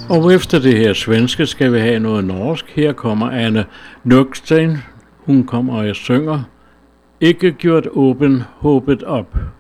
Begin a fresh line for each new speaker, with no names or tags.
Og efter det her svenske skal vi have noget norsk. Her kommer Anne Nøgsten. Hun kommer og jeg synger. Ikke gjort åben håbet op.